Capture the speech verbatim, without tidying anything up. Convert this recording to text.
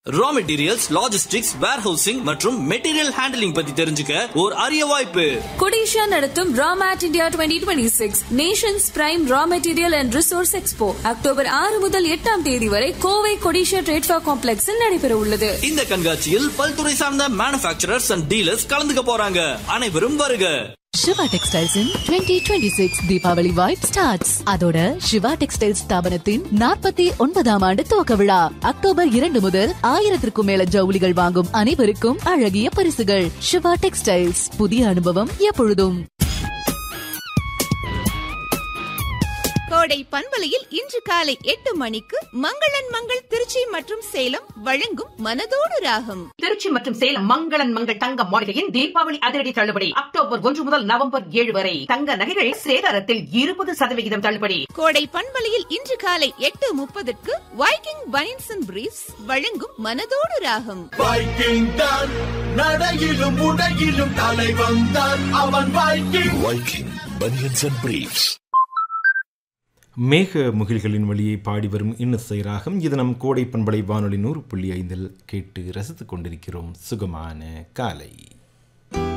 Raw materials, logistics, warehousing மற்றும் material handling பத்தி தெரிஞ்சுக்க ஒரு அரிய வாய்ப்பு. கொடிஷா நடத்தும் ராமேட் India twenty twenty six Nations prime raw material and resource expo October ஆறு முதல் எட்டாம் தேதி வரை கோவை கொடிஷா ட்ரேட் ஃபேர் காம்ப்ளெக்ஸில் நடைபெற உள்ளது. இந்த கண்காட்சியில் பல்துறை சார்ந்த மேனுஃபேக்சரர்ஸ் அண்ட் டீலர்ஸ் கலந்துக்க போறாங்க. அனைவரும் வருக. Siva textiles in twenty twenty six Deepavali vibe starts. அதோட சிவா டெக்ஸ்டைல்ஸ் ஸ்தாபனத்தின் நாற்பத்தி ஒன்பதாம் ஆண்டு துவக்க விழா அக்டோபர் இரண்டு முதல் ஆயிரத்திற்கும் மேல ஜவுளிகள் வாங்கும் அனைவருக்கும் அழகிய பரிசுகள். சிவா டெக்ஸ்டைல்ஸ், புதிய அனுபவம் எப்பொழுதும். கோடை பண்பலையில் இன்று காலை எட்டு மணிக்கு மங்களன் மங்கள் திருச்சி மற்றும் சேலம் வழங்கும் மனதோடு ராகம். திருச்சி மற்றும் சேலம் மங்களன் மங்கள் தங்க மாளிகையின் தீபாவளி அதிரடி தள்ளுபடி அக்டோபர் ஒன்று முதல் நவம்பர் ஏழு வரை. தங்க நகைகள் சேதாரத்தில் இருபது சதவிகிதம் தள்ளுபடி. கோடை பண்பலையில் இன்று காலை எட்டு முப்பதுக்கு வைக்கிங் பனியன்ஸ் அண்ட் பிரீஃப்ஸ் வழங்கும் மனதோடு ராகம். வைக்கிங் தான் நடையிலும் உடையிலும் தலை வந்தான் அவன். Viking Viking banians and briefs. மேக முகில்களின் வழியை பாடி வரும் இன்னிசை ராகம். இது நம் கோடை பண்பலை வானொலி நூறு புள்ளி ஐந்தில் கேட்டு ரசித்துக் கொண்டிருக்கிறோம். சுகமான காலை.